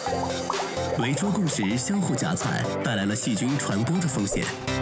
围桌共食，相互夹菜，带来了细菌传播的风险。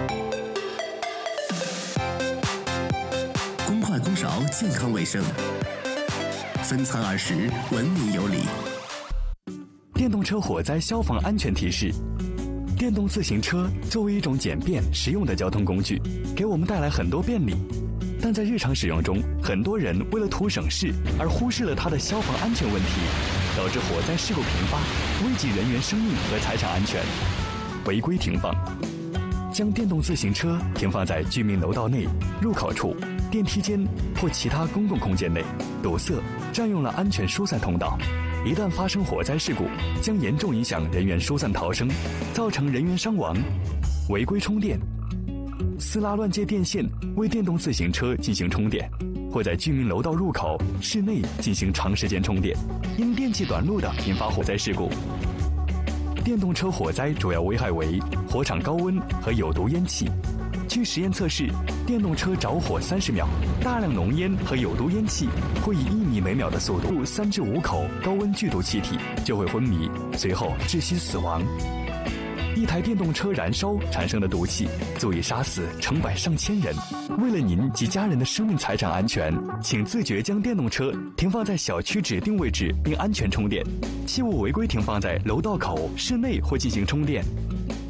公筷公勺，健康卫生。分餐而食，文明有礼。 电动车火灾消防安全提示：电动自行车作为一种简便实用的交通工具，给我们带来很多便利，但在日常使用中，很多人为了图省事而忽视了它的消防安全问题，导致火灾事故频发，危及人员生命和财产安全。违规停放：将电动自行车停放在居民楼道内、入口处、电梯间或其他公共空间内，堵塞、占用了安全疏散通道。一旦发生火灾事故，将严重影响人员疏散逃生，造成人员伤亡。违规充电：私拉乱接电线为电动自行车进行充电，或在居民楼道入口、室内进行长时间充电，因电气短路的频发火灾事故。电动车火灾主要危害为火场高温和有毒烟气。据实验测试，电动车着火30秒，大量浓烟和有毒烟气会以1米每秒的速度入3至5口高温剧毒气体，就会昏迷，随后窒息死亡。一台电动车燃烧产生的毒气足以杀死成百上千人。为了您及家人的生命财产安全，请自觉将电动车停放在小区指定位置并安全充电，切勿违规停放在楼道口、室内或进行充电。